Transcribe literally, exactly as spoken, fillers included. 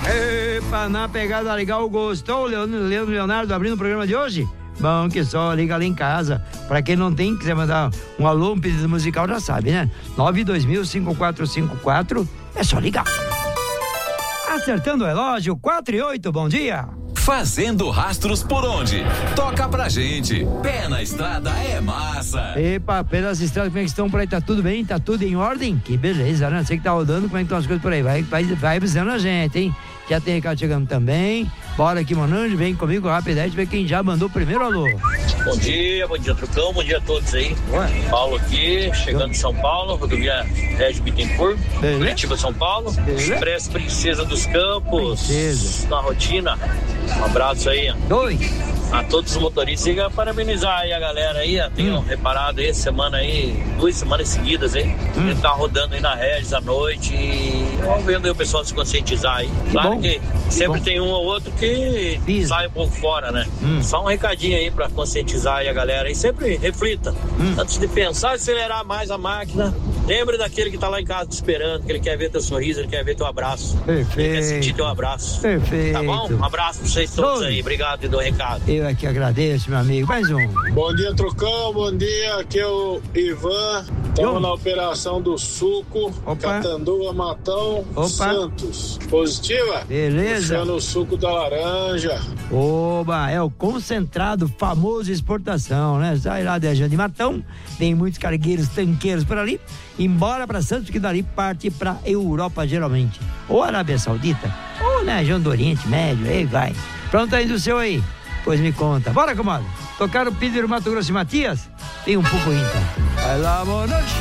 Epa, na pegada legal, gostou, Leandro Leonardo, abrindo o programa de hoje? Bom que só, liga ali em casa. Pra quem não tem, quiser mandar um alô, um pedido musical, já sabe, né? nove dois mil, cinco quatro cinco quatro, é só ligar. Acertando o relógio, quatro e oito, bom dia. Fazendo rastros por onde? Toca pra gente. Pé na estrada é massa. Epa, pelas estradas, como é que estão por aí? Tá tudo bem? Tá tudo em ordem? Que beleza, né? Você que tá rodando, como é que estão as coisas por aí? Vai, vai, vai avisando a gente, hein? Já tem recado chegando também. Bora aqui, Monange, vem comigo rapidamente, ver quem já mandou o primeiro alô. Bom dia, bom dia, Trucão, bom dia a todos aí. Ué. Paulo aqui, chegando em São Paulo, rodovia Régio Bittencourt, Curitiba, São Paulo. Beleza. Expresso Princesa dos Campos, Princesa. Na rotina. Um abraço aí. Dois. A todos os motoristas, e parabenizar aí a galera aí, tenham hum. reparado aí, semana aí, duas semanas seguidas aí, hum. ele tá rodando aí na Regis à noite e vamos vendo aí o pessoal se conscientizar aí. Que claro bom. Que sempre bom. Tem um ou outro que Pisa. Sai um pouco fora, né? Hum. Só um recadinho aí pra conscientizar aí a galera e sempre reflita, hum. antes de pensar em acelerar mais a máquina, lembre daquele que tá lá em casa te esperando, que ele quer ver teu sorriso, ele quer ver teu abraço. Perfeito. Ele quer sentir teu abraço. Perfeito. Tá bom? Um abraço pra vocês todos aí, obrigado e dou recado. Eu aqui agradeço, meu amigo. Mais um. Bom dia, Trucão. Bom dia. Aqui é o Ivan. Estamos na operação do suco. Opa. Catanduva, Matão, Opa. Santos. Positiva? Beleza. Puxando o suco da laranja. Oba, é o concentrado, famoso exportação, né? Sai lá de de Matão, tem muitos cargueiros, tanqueiros por ali, embora para Santos, que dali parte para Europa geralmente. Ou Arábia Saudita, ou né, região do Oriente Médio, aí vai. Pronto aí do seu aí? Pois me conta. Bora, comadre. Tocaram o Pedro Mato Grosso e Matias? Tem um pouco então. Vai lá, mano.